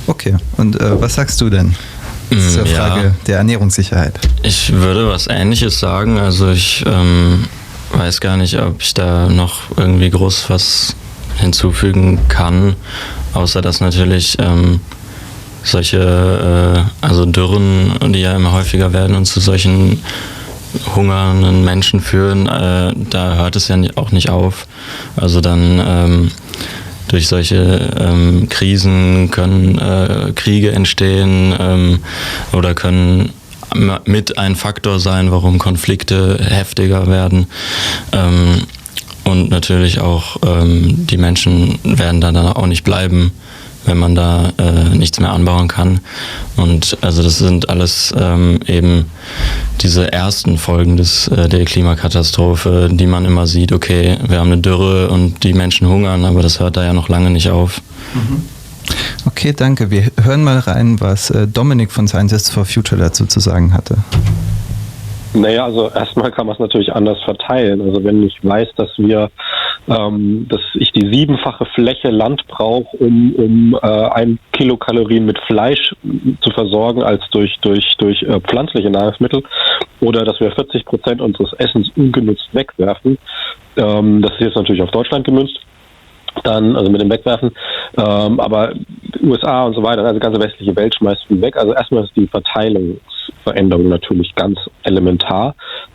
Okay, und was sagst du denn zur Frage der Ernährungssicherheit? Ich würde was Ähnliches sagen. Also ich weiß gar nicht, ob ich da noch irgendwie groß was hinzufügen kann, außer dass natürlich solche also Dürren, die ja immer häufiger werden und zu solchen hungernden Menschen führen, da hört es ja auch nicht auf. Also dann durch solche Krisen können Kriege entstehen oder können mit ein Faktor sein, warum Konflikte heftiger werden. Und natürlich auch die Menschen werden da dann auch nicht bleiben, wenn man da nichts mehr anbauen kann. Und also das sind alles eben diese ersten Folgen der Klimakatastrophe, die man immer sieht, okay, wir haben eine Dürre und die Menschen hungern, aber das hört da ja noch lange nicht auf. Okay, danke. Wir hören mal rein, was Dominik von Scientists for Future dazu zu sagen hatte. Naja, also erstmal kann man es natürlich anders verteilen. Also wenn ich weiß, dass ich die 7-fache Fläche Land brauche, um 1 Kilokalorien mit Fleisch zu versorgen, als durch pflanzliche Nahrungsmittel, oder dass wir 40% unseres Essens ungenutzt wegwerfen, das ist jetzt natürlich auf Deutschland gemünzt, dann, also mit dem Wegwerfen, aber USA und so weiter, also die ganze westliche Welt schmeißt viel weg. Also erstmal ist die Verteilungsveränderung natürlich ganz elementar,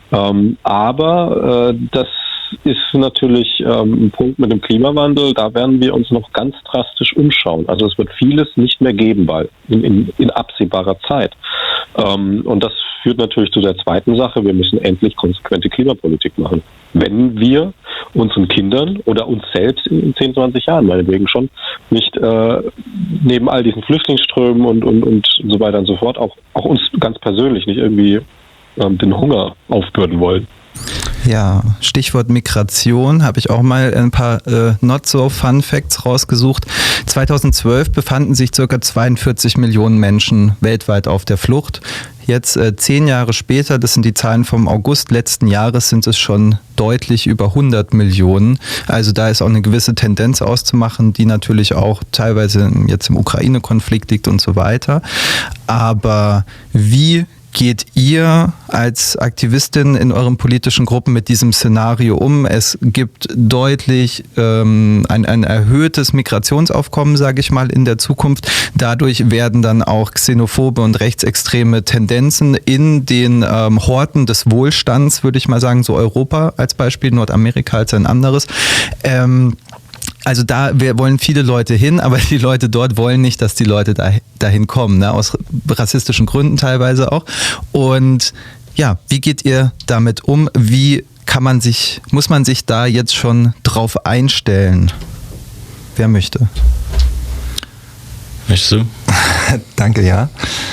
aber das ist natürlich ein Punkt mit dem Klimawandel, da werden wir uns noch ganz drastisch umschauen. Also es wird vieles nicht mehr geben bald, in absehbarer Zeit. Und das führt natürlich zu der zweiten Sache, wir müssen endlich konsequente Klimapolitik machen. Wenn wir unseren Kindern oder uns selbst in 10, 20 Jahren meinetwegen schon nicht neben all diesen Flüchtlingsströmen und so weiter und so fort auch uns ganz persönlich nicht irgendwie den Hunger aufbürden wollen. Ja, Stichwort Migration, habe ich auch mal ein paar Not-so-Fun-Facts rausgesucht. 2012 befanden sich ca. 42 Millionen Menschen weltweit auf der Flucht. Jetzt 10 Jahre später, das sind die Zahlen vom August letzten Jahres, sind es schon deutlich über 100 Millionen. Also da ist auch eine gewisse Tendenz auszumachen, die natürlich auch teilweise jetzt im Ukraine-Konflikt liegt und so weiter. Aber wie geht ihr als Aktivistin in euren politischen Gruppen mit diesem Szenario um? Es gibt deutlich ein erhöhtes Migrationsaufkommen, sage ich mal, in der Zukunft. Dadurch werden dann auch xenophobe und rechtsextreme Tendenzen in den Horten des Wohlstands, würde ich mal sagen, so Europa als Beispiel, Nordamerika als ein anderes. Also wir wollen viele Leute hin, aber die Leute dort wollen nicht, dass die Leute dahin kommen, ne? Aus rassistischen Gründen teilweise auch. Und ja, wie geht ihr damit um? Wie muss man sich da jetzt schon drauf einstellen? Wer möchte? Möchtest du? Danke, ja.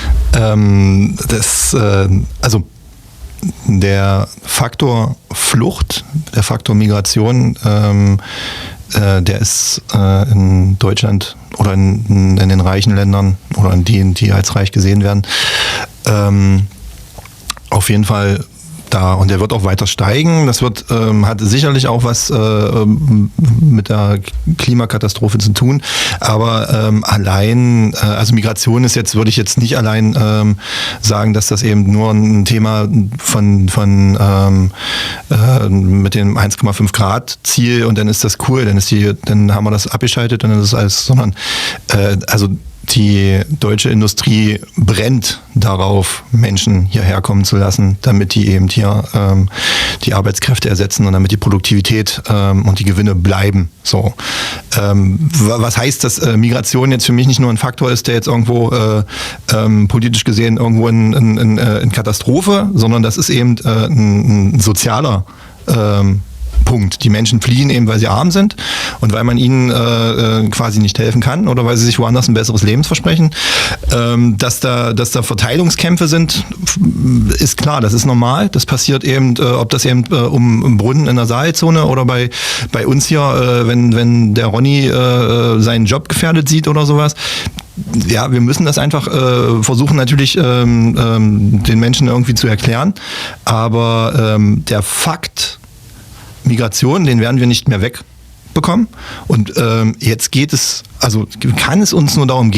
Also der Faktor Flucht, der Faktor Migration, der ist in Deutschland oder in den reichen Ländern oder in denen, die als reich gesehen werden, auf jeden Fall da, und der wird auch weiter steigen. Das hat sicherlich auch was mit der Klimakatastrophe zu tun, aber allein, also Migration ist jetzt, würde ich jetzt nicht allein sagen, dass das eben nur ein Thema von mit dem 1,5 Grad Ziel und dann ist das cool, dann haben wir das abgeschaltet und dann ist es alles, sondern also die deutsche Industrie brennt darauf, Menschen hierher kommen zu lassen, damit die eben hier die Arbeitskräfte ersetzen und damit die Produktivität und die Gewinne bleiben. So, was heißt, dass Migration jetzt für mich nicht nur ein Faktor ist, der jetzt irgendwo politisch gesehen irgendwo in Katastrophe, sondern das ist eben ein sozialer Punkt. Die Menschen fliehen eben, weil sie arm sind und weil man ihnen quasi nicht helfen kann oder weil sie sich woanders ein besseres Leben versprechen. Dass da Verteilungskämpfe sind, ist klar, das ist normal. Das passiert eben, ob das eben um Brunnen in der Saalzone oder bei uns hier, wenn der Ronny seinen Job gefährdet sieht oder sowas. Ja, wir müssen das einfach versuchen natürlich den Menschen irgendwie zu erklären, aber der Fakt Migration, den werden wir nicht mehr wegbekommen. Und jetzt kann es uns nur darum gehen,